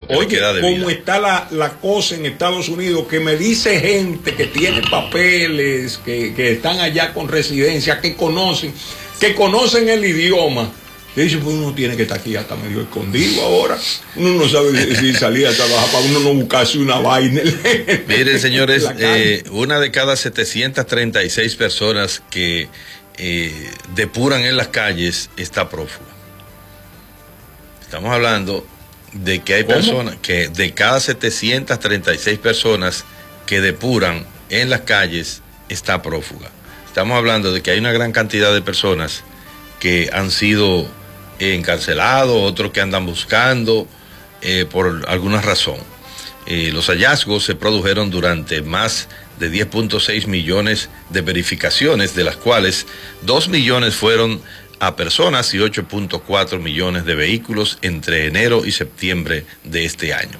Oye, ¿cómo está la cosa en Estados Unidos? Que me dice gente que tiene papeles, que están allá con residencia, que conocen el idioma. Y dice, pues uno tiene que estar aquí hasta medio escondido ahora. Uno no sabe si salir a trabajar para uno no buscarse una vaina. Miren, señores, una de cada 736 personas que depuran en las calles está prófuga. Estamos hablando de que hay personas que de cada 736 personas que depuran en las calles está prófuga. Estamos hablando de que hay una gran cantidad de personas que han sido encarcelados, otros que andan buscando por alguna razón. Los hallazgos se produjeron durante más de 10.6 millones de verificaciones, de las cuales 2 millones fueron a personas y 8.4 millones de vehículos entre enero y septiembre de este año.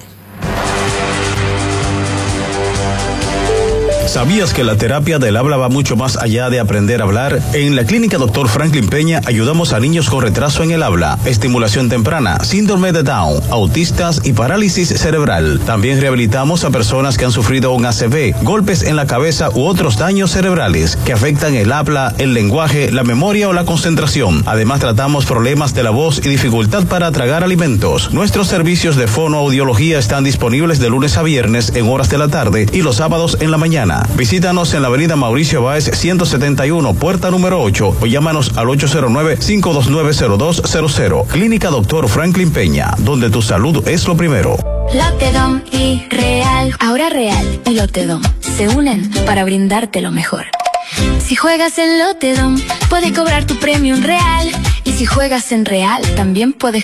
¿Sabías que la terapia del habla va mucho más allá de aprender a hablar? En la Clínica Dr. Franklin Peña ayudamos a niños con retraso en el habla, estimulación temprana, síndrome de Down, autistas y parálisis cerebral. También rehabilitamos a personas que han sufrido un ACV, golpes en la cabeza u otros daños cerebrales que afectan el habla, el lenguaje, la memoria o la concentración. Además tratamos problemas de la voz y dificultad para tragar alimentos. Nuestros servicios de fonoaudiología están disponibles de lunes a viernes en horas de la tarde y los sábados en la mañana. Visítanos en la avenida Mauricio Báez 171, puerta número 8 o llámanos al 809-529-0200. Clínica Dr. Franklin Peña, donde tu salud es lo primero. Lotedom y Real. Ahora Real y Lotedom se unen para brindarte lo mejor. Si juegas en Lotedom, puedes cobrar tu premio en Real. Y si juegas en Real, también puedes